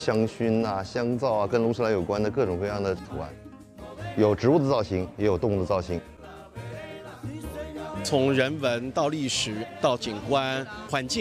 香薰啊、香皂啊，跟龙舌兰有关的各种各样的图案，有植物的造型，也有动物的造型。 从人文到历史到景观环境。